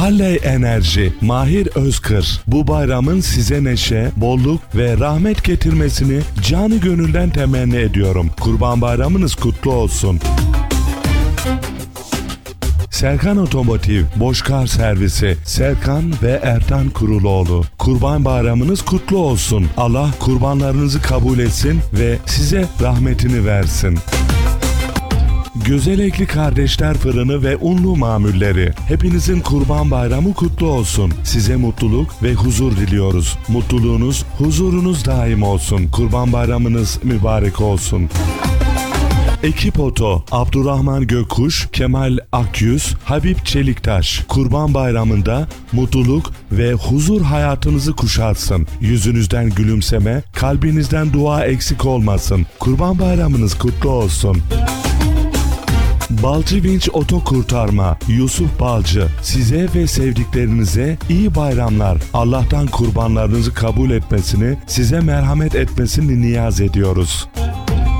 Halley Enerji, Mahir Özkır. Bu bayramın size neşe, bolluk ve rahmet getirmesini canı gönülden temenni ediyorum. Kurban Bayramınız kutlu olsun. Serkan Otomotiv Boşkar Servisi, Serkan ve Ertan Kuruloğlu. Kurban Bayramınız kutlu olsun. Allah kurbanlarınızı kabul etsin ve size rahmetini versin. Gözelekli Kardeşler Fırını ve Unlu Mamulleri. Hepinizin Kurban Bayramı kutlu olsun. Size mutluluk ve huzur diliyoruz. Mutluluğunuz, huzurunuz daim olsun. Kurban Bayramınız mübarek olsun. Ekip Oto, Abdurrahman Gökkuş, Kemal Akyüz, Habib Çeliktaş. Kurban Bayramı'nda mutluluk ve huzur hayatınızı kuşatsın. Yüzünüzden gülümseme, kalbinizden dua eksik olmasın. Kurban Bayramınız kutlu olsun. Balcı Vinç Oto Kurtarma, Yusuf Balcı. Size ve sevdiklerinize iyi bayramlar. Allah'tan kurbanlarınızı kabul etmesini, size merhamet etmesini niyaz ediyoruz.